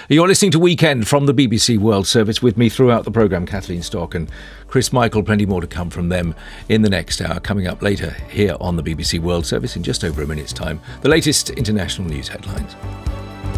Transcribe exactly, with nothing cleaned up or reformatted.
You're listening to Weekend from the B B C World Service. With me throughout the programme, Kathleen Stock and Chris Michael. Plenty more to come from them in the next hour. Coming up later here on the B B C World Service in just over a minute's time, the latest international news headlines.